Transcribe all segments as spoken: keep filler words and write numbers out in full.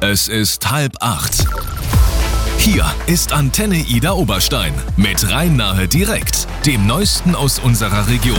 Es ist halb acht. Hier ist Antenne Ida Oberstein mit Rhein-Nahe direkt, dem Neuesten aus unserer Region.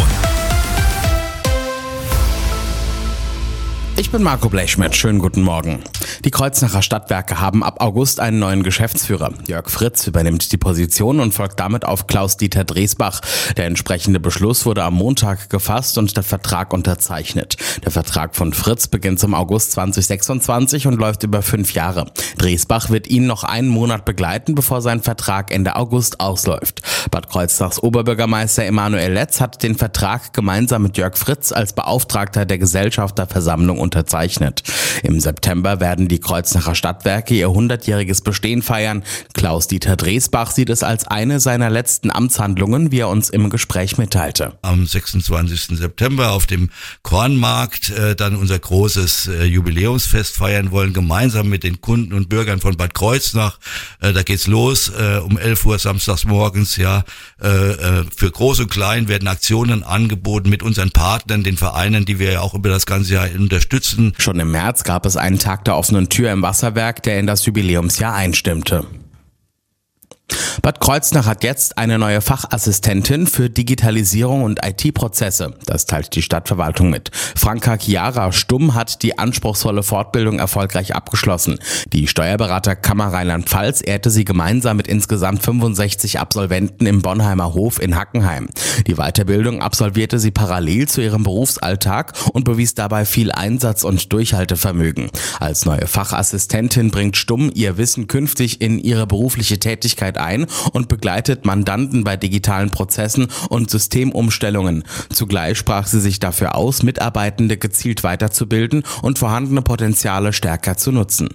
Ich bin Marco Blechschmidt, schönen guten Morgen. Die Kreuznacher Stadtwerke haben ab August einen neuen Geschäftsführer. Jörg Fritz übernimmt die Position und folgt damit auf Klaus-Dieter Dresbach. Der entsprechende Beschluss wurde am Montag gefasst und der Vertrag unterzeichnet. Der Vertrag von Fritz beginnt zum August zwanzig sechsundzwanzig und läuft über fünf Jahre. Dresbach wird ihn noch einen Monat begleiten, bevor sein Vertrag Ende August ausläuft. Bad Kreuznachs Oberbürgermeister Emanuel Letz hat den Vertrag gemeinsam mit Jörg Fritz als Beauftragter der Gesellschafterversammlung unterzeichnet. Im September werden die Kreuznacher Stadtwerke ihr hundertjähriges Bestehen feiern. Klaus-Dieter Dresbach sieht es als eine seiner letzten Amtshandlungen, wie er uns im Gespräch mitteilte. Am sechsundzwanzigsten September auf dem Kornmarkt äh, dann unser großes äh, Jubiläumsfest feiern wollen, gemeinsam mit den Kunden und Bürgern von Bad Kreuznach. Äh, da geht's los äh, um elf Uhr samstags morgens. Ja, äh, äh, für Groß und Klein werden Aktionen angeboten mit unseren Partnern, den Vereinen, die wir ja auch über das ganze Jahr unterstützen. Schon im März gab es einen Tag der offenen Tür im Wasserwerk, der in das Jubiläumsjahr einstimmte. Bad Kreuznach hat jetzt eine neue Fachassistentin für Digitalisierung und I T-Prozesse. Das teilt die Stadtverwaltung mit. Franka Chiara Stumm hat die anspruchsvolle Fortbildung erfolgreich abgeschlossen. Die Steuerberaterkammer Rheinland-Pfalz ehrte sie gemeinsam mit insgesamt fünfundsechzig Absolventen im Bonheimer Hof in Hackenheim. Die Weiterbildung absolvierte sie parallel zu ihrem Berufsalltag und bewies dabei viel Einsatz und Durchhaltevermögen. Als neue Fachassistentin bringt Stumm ihr Wissen künftig in ihre berufliche Tätigkeit ein und begleitet Mandanten bei digitalen Prozessen und Systemumstellungen. Zugleich sprach sie sich dafür aus, Mitarbeitende gezielt weiterzubilden und vorhandene Potenziale stärker zu nutzen.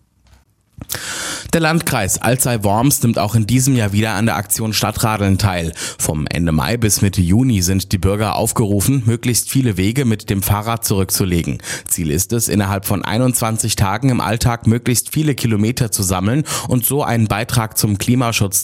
Der Landkreis Alzey-Worms nimmt auch in diesem Jahr wieder an der Aktion Stadtradeln teil. Vom Ende Mai bis Mitte Juni sind die Bürger aufgerufen, möglichst viele Wege mit dem Fahrrad zurückzulegen. Ziel ist es, innerhalb von einundzwanzig Tagen im Alltag möglichst viele Kilometer zu sammeln und so einen Beitrag zum Klimaschutz